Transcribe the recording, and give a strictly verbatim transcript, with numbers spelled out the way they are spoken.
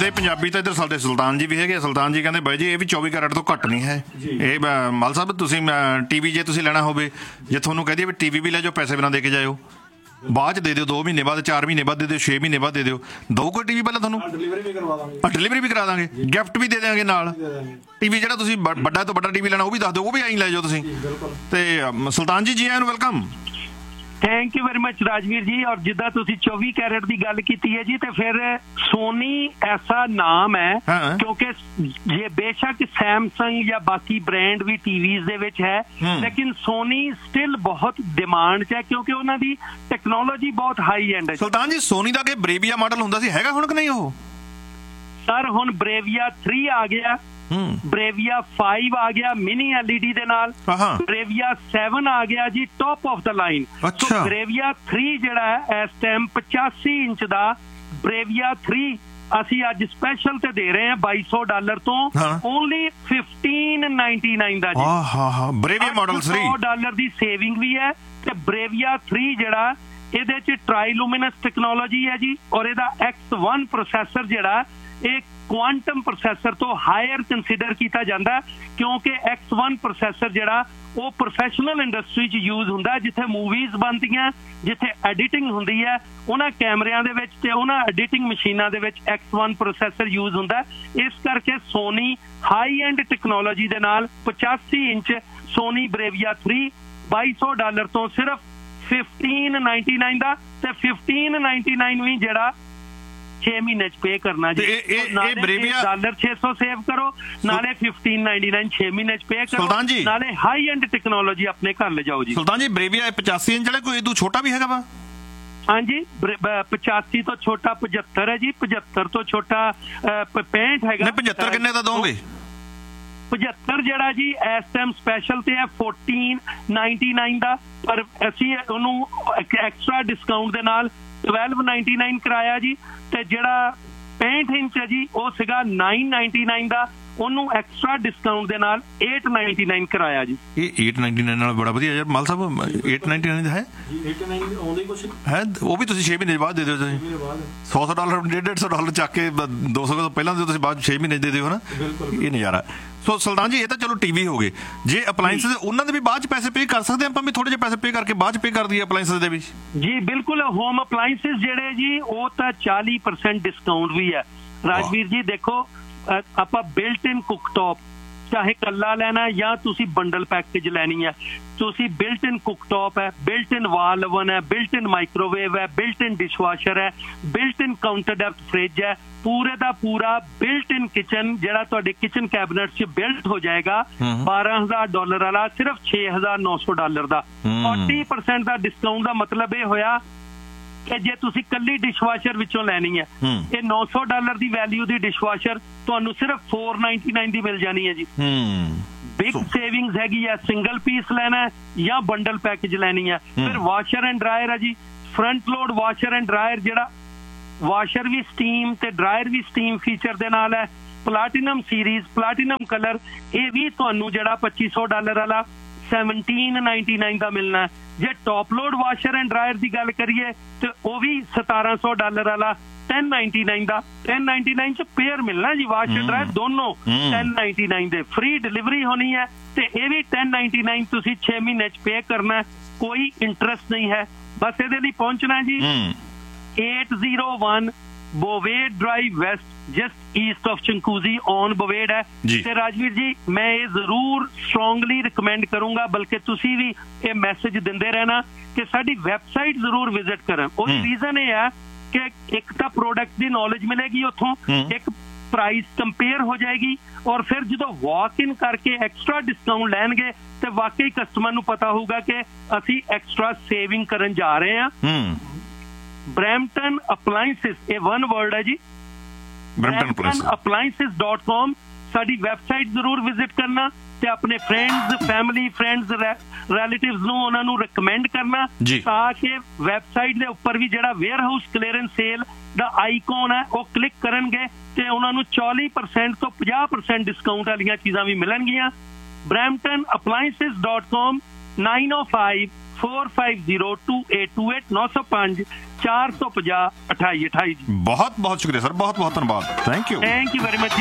ਦੇ ਪੰਜਾਬੀ ਤਾਂ ਇੱਧਰ ਸਾਡੇ ਸੁਲਤਾਨ ਜੀ ਵੀ ਹੈਗੇ। ਸੁਲਤਾਨ ਜੀ ਕਹਿੰਦੇ ਬਾਈ ਜੀ ਇਹ ਵੀ ਚੌਵੀ ਕੈਰਟ ਤੋਂ ਘੱਟ ਨਹੀਂ ਹੈ। ਇਹ ਮਲ ਸਾਹਿਬ ਤੁਸੀਂ ਟੀ ਵੀ ਜੇ ਤੁਸੀਂ ਲੈਣਾ ਹੋਵੇ, ਜੇ ਤੁਹਾਨੂੰ ਕਹਿ ਦਈਏ ਵੀ ਟੀ ਵੀ ਵੀ ਲੈ ਜਾਓ, ਪੈਸੇ ਬਿਨਾਂ ਦੇ ਕੇ ਜਾਇਓ, ਬਾਅਦ 'ਚ ਦੇ ਦਿਓ, ਦੋ ਮਹੀਨੇ ਬਾਅਦ, ਚਾਰ ਮਹੀਨੇ ਬਾਅਦ ਦੇ ਦਿਓ, ਛੇ ਮਹੀਨੇ ਬਾਅਦ ਦੇ ਦਿਓ, ਦਊਗਾ ਟੀ ਵੀ ਪਹਿਲਾਂ ਤੁਹਾਨੂੰ? ਡਿਲੀਵਰੀ ਵੀ ਕਰਵਾ ਦਾਂਗੇ। ਡਿਲੀਵਰੀ ਵੀ ਕਰਾ ਦਾਂਗੇ, ਗਿਫਟ ਵੀ ਦੇ ਦਿਆਂਗੇ ਨਾਲ। ਟੀ ਵੀ ਜਿਹੜਾ ਤੁਸੀਂ ਵੱਡਾ ਤੋਂ ਵੱਡਾ ਟੀ ਵੀ ਲੈਣਾ ਉਹ ਵੀ ਦੱਸ ਦਿਓ, ਉਹ ਵੀ ਆਈ ਲੈ ਜਾਓ ਤੁਸੀਂ। ਤੇ ਸੁਲਤਾਨ ਜੀ, ਜੀ ਆਇਆਂ ਨੂੰ, welcome. Thank you very much Rajveer ਜੀ। ਔਰ ਜਿੱਦਾਂ ਤੁਸੀਂ ਚੌਵੀ ਕੈਰਟ ਦੀ ਗੱਲ ਕੀਤੀ ਹੈ ਜੀ, ਤੇ ਫਿਰ ਸੋਨੀ ਐਸਾ ਨਾਮ ਹੈ ਕਿਉਂਕਿ ਜੇ ਬੇਸ਼ੱਕ ਸੈਮਸੰਗ ਜਾਂ ਬਾਕੀ ਬ੍ਰਾਂਡ ਵੀ ਟੀਵੀਜ਼ ਦੇ ਵਿੱਚ ਹੈ, ਲੇਕਿਨ ਸੋਨੀ ਸਟਿਲ ਬਹੁਤ ਡਿਮਾਂਡ 'ਚ ਹੈ ਕਿਉਂਕਿ ਉਹਨਾਂ ਦੀ ਟੈਕਨੋਲੋਜੀ ਬਹੁਤ ਹਾਈ ਐਂਡ ਹੈ। ਸੁਲਤਾਨ ਜੀ, ਸੋਨੀ ਦਾ ਕਿ ਬਰੇਵੀਆ ਮਾਡਲ ਹੁੰਦਾ ਸੀ, ਹੈਗਾ ਹੁਣ ਕਿ ਨਹੀਂ ਉਹ? ਸਰ ਹੁਣ ਬਰੇਵੀਆ ਥ੍ਰੀ ਆ ਗਿਆ, ਬਰੇਵੀਆ ਫਾਈਵ ਆ ਗਿਆ ਮਿਨੀ ਐਲਈਡੀ ਦੇ ਨਾਲ, ਬਰੇਵੀਆ ਸੈਵਨ ਆ ਗਿਆ ਜੀ top of the line. ਬਰੇਵੀਆ three ਜਿਹੜਾ ਹੈ ਇਸ ਟਾਈਮ ਪਚਾਸੀ ਇੰਚ ਦਾ ਬਰੇਵੀਆ ਥ੍ਰੀ ਅਸੀਂ ਅੱਜ ਸਪੈਸ਼ਲ ਤੇ ਦੇ ਰਹੇ ਹਾਂ ਬਾਈ ਸੌ ਡਾਲਰ ਤੋਂ ਓਨਲੀ ਫਿਫਟੀਨ ਨਾਈਨਟੀ ਨਾਈਨ ਦਾ ਜੀ। ਬਰੇਵੀਆ ਮਾਡਲ ਸੌ ਡਾਲਰ ਦੀ ਸੇਵਿੰਗ ਵੀ ਹੈ। ਤੇ ਬਰੇਵੀਆ ਥ੍ਰੀ ਜਿਹੜਾ ਇਹਦੇ ਚ ਟ੍ਰਾਈਲੂਮੀਨਸ ਟੈਕਨੋਲੋਜੀ ਹੈ ਜੀ, ਔਰ ਇਹਦਾ ਐਕਸ ਵਨ ਪ੍ਰੋਸੈਸਰ ਜਿਹੜਾ ਇਹ ਕੁਆਂਟਮ ਪ੍ਰੋਸੈਸਰ ਤੋਂ ਹਾਇਰ ਕੰਸੀਡਰ ਕੀਤਾ ਜਾਂਦਾ ਕਿਉਂਕਿ ਐਕਸ ਵਨ ਪ੍ਰੋਸੈਸਰ ਜਿਹੜਾ ਉਹ ਪ੍ਰੋਫੈਸ਼ਨਲ ਇੰਡਸਟਰੀ 'ਚ ਯੂਜ਼ ਹੁੰਦਾ, ਜਿੱਥੇ ਮੂਵੀਜ਼ ਬਣਦੀਆਂ, ਜਿੱਥੇ ਐਡੀਟਿੰਗ ਹੁੰਦੀ ਹੈ, ਉਹਨਾਂ ਕੈਮਰਿਆਂ ਦੇ ਵਿੱਚ ਤੇ ਉਹਨਾਂ ਐਡੀਟਿੰਗ ਮਸ਼ੀਨਾਂ ਦੇ ਵਿੱਚ ਐਕਸ ਵਨ ਪ੍ਰੋਸੈਸਰ ਯੂਜ਼ ਹੁੰਦਾ। ਇਸ ਕਰਕੇ ਸੋਨੀ ਹਾਈ ਐਂਡ ਟੈਕਨੋਲੋਜੀ ਦੇ ਨਾਲ ਪਚਾਸੀ ਇੰਚ ਸੋਨੀ ਬਰੇਵੀਆ ਥ੍ਰੀ ਬਾਈ ਸੌ ਡਾਲਰ ਤੋਂ ਸਿਰਫ ਫਿਫਟੀਨ ਨਾਈਨਟੀ ਨਾਈਨ ਦਾ, ਤੇ ਫਿਫਟੀਨ ਨਾਈਨਟੀ ਨਾਈਨ ਵੀ ਜਿਹੜਾ ਛੇ ਮਹੀਨੇ ਚ ਪੇ ਕਰਨਾ ਜੀ। ਡਾਲਰ ਛੇ ਸੌ ਸੇਵ ਕਰੋ, ਨਾਲੇ ਫਿਫਟੀਨ ਨਾਈਨਟੀ ਨਾਈਨ ਛੇ ਮਹੀਨੇ ਚ ਪੇ ਕਰੋ, ਨਾਲੇ ਹਾਈ ਐਂਡ ਟੈਕਨੋਲੋਜੀ ਆਪਣੇ ਘਰ ਲੈ ਜਾਓ ਜੀ। ਸੁਲਤਾਨ ਜੀ, ਬਰੇਵੀਆ ਪਚਾਸੀ ਇੰਚ ਵਾਲਾ ਕੋਈ ਇਦੋਂ ਛੋਟਾ ਵੀ ਹੈਗਾ ਵਾ? ਹਾਂਜੀ, ਪਚਾਸੀ ਤੋਂ ਛੋਟਾ ਪਝੱਤਰ ਹੈ ਜੀ, ਪਝੱਤਰ ਤੋਂ ਛੋਟਾ ਪੈਂਹਠ ਹੈਗਾ। ਪਝੱਤਰ ਕਿੰਨੇ ਦਾ ਦੋਗੇ? ਪਝੱਤਰ ਜਿਹੜਾ ਜੀ ਇਸ ਟਾਈਮ ਸਪੈਸ਼ਲ ਤੇ ਹੈ ਫੋਰਟੀਨ ਨਾਈਨਟੀ ਨਾਈਨ ਦਾ, ਪਰ ਅਸੀਂ ਉਹਨੂੰ ਐਕਸਟਰਾ ਡਿਸਕਾਊਂਟ ਦੇ ਨਾਲ ਟਵੈਲਵ ਨਾਈਨਟੀ ਨਾਈਨ ਕਰਾਇਆ ਜੀ। ਤੇ ਜਿਹੜਾ ਪੈਂਹਠ ਇੰਚ ਹੈ ਜੀ ਉਹ ਸੀਗਾ ਨਾਈਨ ਨਾਈਨਟੀ ਨਾਈਨ ਦਾ, ਉਹਨੂੰ ਐਕਸਟਰਾ ਡਿਸਕਾਊਂਟ ਦੇ ਨਾਲ ਏਟ ਨਾਈਨਟੀ ਨਾਈਨ ਕਰਾਇਆ ਜੀ। ਇਹ ਏਟ ਨਾਈਨਟੀ ਨਾਈਨ ਨਾਲ ਬੜਾ ਵਧੀਆ ਯਾਰ ਮਲ ਸਾਹਿਬ। ਏਟ ਨਾਈਨਟੀ ਨਾਈਨ ਦਾ ਹੈ ਹੈ ਉਹ ਵੀ ਤੁਸੀਂ ਛੇ ਮਹੀਨੇ ਬਾਅਦ ਦੇ ਦਿਓ। ਤੁਸੀਂ ਸੌ ਸੌ ਡਾਲਰ ਡੇਢ ਡੇਢ ਸੌ ਡਾਲਰ ਚੱਕ ਕੇ ਦੋ ਸੌ ਤੋਂ ਪਹਿਲਾਂ ਦਿਓ, ਤੁਸੀਂ ਬਾਅਦ ਛੇ ਮਹੀਨੇ ਦੇ ਦਿਓ ਨਾ, ਇਹ ਨਜ਼ਾਰਾ। ਸੋ ਸੁਲਤਾਨ ਜੀ, ਇਹ ਤਾਂ ਚਲੋ ਟੀਵੀ ਹੋ ਗਏ, ਜੇ ਅਪਲਾਈਐਂਸਿਸ ਉਹਨਾਂ ਦੇ ਵੀ ਬਾਅਦ ਚ ਪੈਸੇ ਪੇ ਕਰ ਸਕਦੇ ਆਪਾਂ ਵੀ? ਥੋੜੇ ਜਿਹੇ ਪੈਸੇ ਪੇ ਕਰਕੇ ਬਾਅਦ ਚ ਪੇ ਕਰ ਦਈਏ ਅਪਲਾਈਐਂਸਿਸ ਦੇ ਵੀ? ਜੀ ਬਿਲਕੁਲ, ਹੋਮ ਅਪਲਾਈਐਂਸਿਸ ਜਿਹੜੇ ਜੀ ਉਹ ਤਾਂ ਚਾਲੀ ਪਰਸੈਂਟ ਡਿਸਕਾਊਂਟ ਵੀ ਹੈ ਰਾਜਵੀਰ ਜੀ। ਦੇਖੋ ਆਪਾਂ ਬਿਲਟ ਇਨ ਕੁੱਕਟੌਪ ਚਾਹੇ ਕੱਲਾ ਲੈਣਾ ਜਾਂ ਤੁਸੀਂ ਬੰਡਲ ਪੈਕੇਜ ਲੈਣੀ ਹੈ, ਤੁਸੀਂ ਬਿਲਟ ਇਨ ਕੁੱਕਟੌਪ ਹੈ, ਬਿਲਟ ਇਨ ਵਾਲ ਓਵਨ ਹੈ, ਬਿਲਟ ਇਨ ਮਾਈਕ੍ਰੋਵੇਵ ਹੈ, ਬਿਲਟ ਇਨ ਡਿਸ਼ਵਾਸ਼ਰ ਹੈ, ਬਿਲਟ ਇਨ ਕਾਊਂਟਰ ਡੈਪਥ ਫ੍ਰਿਜ ਹੈ, ਪੂਰੇ ਦਾ ਪੂਰਾ ਬਿਲਟ ਇਨ ਕਿਚਨ ਜਿਹੜਾ ਤੁਹਾਡੇ ਕਿਚਨ ਕੈਬਨਟ 'ਚ ਬਿਲਟ ਹੋ ਜਾਏਗਾ ਬਾਰਾਂ ਹਜ਼ਾਰ ਡਾਲਰ ਵਾਲਾ ਸਿਰਫ ਛੇ ਹਜ਼ਾਰ ਨੌ ਸੌ ਡਾਲਰ ਦਾ। ਫੋਰਟੀ ਪਰਸੈਂਟ ਦਾ ਡਿਸਕਾਊਂਟ ਦਾ ਮਤਲਬ ਇਹ ਹੋਇਆ ਕਿ ਜੇ ਤੁਸੀਂ ਕੱਲੀ ਡਿਸ਼ਵਾਸ਼ਰ ਵਿੱਚੋਂ ਲੈਣੀ ਹੈ, ਇਹ ਨੌ ਸੌ ਡਾਲਰ ਦੀ ਵੈਲਿਊ ਦੀ ਡਿਸ਼ਵਾਸ਼ਰ ਤੁਹਾਨੂੰ ਸਿਰਫ ਫੋਰ ਨਾਈਨਟੀ ਨਾਈਨ ਦੀ ਮਿਲ ਜਾਣੀ ਹੈ ਜੀ। ਬਿਗ ਸੇਵਿੰਗਸ ਹੈਗੀ ਹੈ, ਸਿੰਗਲ ਪੀਸ ਲੈਣਾ ਜਾਂ ਬੰਡਲ ਪੈਕੇਜ ਲੈਣੀ ਹੈ। ਫਿਰ ਵਾਸ਼ਰ ਐਂਡ ਡਰਾਇਰ ਹੈ ਜੀ, front load washer and dryer ਜਿਹੜਾ ਵਾਸ਼ਰ ਵੀ ਸਟੀਮ ਤੇ ਡਰਾਇਰ ਵੀ ਸਟੀਮ ਫੀਚਰ ਦੇ ਨਾਲ ਹੈ। ਪਲਾਟੀਨਮ ਸੀਰੀਜ਼, ਪਲਾਟੀਨਮ ਕਲਰ, ਇਹ ਵੀ ਤੁਹਾਨੂੰ ਜਿਹੜਾ ਪੱਚੀ ਸੌ ਡਾਲਰ ਵਾਲਾ ਸੈਵਨਟੀਨ ਨਾਈਨਟੀ ਨਾਈਨ ਦਾ ਮਿਲਣਾ। ਜੇ top load washer and dryer ਦੀ ਗੱਲ ਕਰੀਏ ਤੇ ਉਹ ਵੀ ਸਤਾਰਾਂ ਸੌ ਡਾਲਰ ਵਾਲਾ ਟੈਨ ਨਾਈਨਟੀ ਨਾਈਨ ਦਾ, ਟੈਨ ਨਾਈਨਟੀ ਨਾਈਨ ਚ ਪੇਅਰ ਮਿਲਣਾ ਜੀ, ਵਾਸ਼ਰ ਡਰਾਇਰ ਦੋਨੋਂ ਟੈਨ ਨਾਈਨਟੀ ਨਾਈਨ ਦੇ, ਫ੍ਰੀ ਡਿਲੀਵਰੀ ਹੋਣੀ ਹੈ। ਤੇ ਇਹ ਵੀ ਟੈਨ ਨਾਈਨਟੀ ਨਾਈਨ ਤੁਸੀਂ ਛੇ ਮਹੀਨੇ ਚ ਪੇ ਕਰਨਾ, ਕੋਈ ਇੰਟਰਸਟ ਨਹੀਂ ਹੈ। ਬਸ ਇਹਦੇ ਲਈ ਪਹੁੰਚਣਾ ਜੀ eight oh one Bovade Drive West, just east of Chinguacousy on Bovade ਹੈ। ਤੇ ਰਾਜਵੀਰ ਜੀ, ਮੈਂ ਇਹ ਜ਼ਰੂਰ ਸਟਰੋਂਗਲੀ ਰਿਕਮੈਂਡ ਕਰੂੰਗਾ, ਬਲਕਿ ਤੁਸੀਂ ਵੀ ਇਹ ਮੈਸੇਜ ਦਿੰਦੇ ਰਹਿਣਾ ਕਿ ਸਾਡੀ ਵੈਬਸਾਈਟ ਜ਼ਰੂਰ ਵਿਜ਼ਿਟ ਕਰਨ। ਉਹਦੀ ਰੀਜ਼ਨ ਇਹ ਹੈ ਕਿ ਇੱਕ ਤਾਂ ਪ੍ਰੋਡਕਟ ਦੀ ਨੌਲੇਜ ਮਿਲੇਗੀ ਉੱਥੋਂ, ਇੱਕ ਪ੍ਰਾਈਸ ਕੰਪੇਅਰ ਹੋ ਜਾਏਗੀ, ਔਰ ਫਿਰ ਜਦੋਂ ਵਾਕ ਇਨ ਕਰਕੇ ਐਕਸਟਰਾ ਡਿਸਕਾਊਂਟ ਲੈਣਗੇ ਤੇ ਵਾਕਈ ਕਸਟਮਰ ਨੂੰ ਪਤਾ ਹੋਊਗਾ ਕਿ ਅਸੀਂ ਐਕਸਟਰਾ ਸੇਵਿੰਗ ਕਰਨ ਜਾ ਰਹੇ ਹਾਂ। ਬਰੈਂਪਟਨ ਅਪਲਾਈਐਂਸਿਸ, ਇਹ ਵਨ ਵਰਡ ਹੈ ਜੀ, ਬਰੈਂਪਟਨ ਅਪਲਾਈਐਂਸਿਸ ਡਾਟ ਕਾਮ ਸਾਡੀ ਵੈਬਸਾਈਟ ਜ਼ਰੂਰ ਵਿਜ਼ਿਟ ਕਰਨਾ ਤੇ ਆਪਣੇ ਫਰੈਂਡਸ, ਫੈਮਿਲੀ, ਫਰੈਂਡਸ, ਰਿਲੇਟਿਵਸ ਨੂੰ ਉਹਨਾਂ ਨੂੰ ਰਿਕਮੈਂਡ ਕਰਨਾ ਤਾਂ ਕਿ ਵੈਬਸਾਈਟ ਦੇ ਉੱਪਰ ਵੀ ਜਿਹੜਾ ਵੇਅਰ ਹਾਊਸ ਕਲੀਅਰੈਂਸ ਸੇਲ ਦਾ ਆਈਕਨ ਹੈ ਉਹ ਕਲਿੱਕ ਕਰਨਗੇ ਤੇ ਉਹਨਾਂ ਨੂੰ ਚਾਲੀ ਪਰਸੈਂਟ ਤੋਂ ਪੰਜਾਹ ਪਰਸੈਂਟ ਡਿਸਕਾਊਂਟ ਵਾਲੀਆਂ ਚੀਜ਼ਾਂ ਵੀ ਮਿਲਣਗੀਆਂ। Brampton ਅਪਲਾਈਐਂਸਿਸ dot com nine oh five four five zero two eight two eight ਨੌ ਸੌ ਪੰਜ ਚਾਰ ਸੌ ਪੰਜਾਹ ਅਠਾਈ ਅਠਾਈ ਜੀ। ਬਹੁਤ ਬਹੁਤ ਸ਼ੁਕਰੀਆ ਸਰ, ਬਹੁਤ ਬਹੁਤ ਧੰਨਵਾਦ, thank you thank you very much.